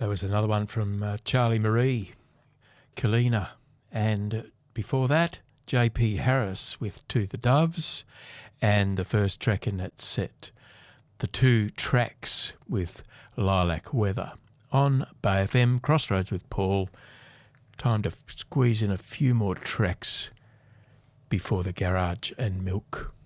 There was another one from Charlie Marie, Kalina. And before that, J.P. Harris with To the Doves. And the first track in that set, The Two Tracks with Lilac Weather. On Bay FM, Crossroads with Paul. Time to squeeze in a few more tracks before the Garage and Milk.